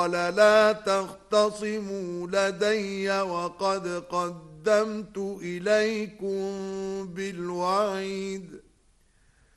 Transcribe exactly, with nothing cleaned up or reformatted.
قال لا تختصموا لدي وقد قدمت إليكم بالوعيد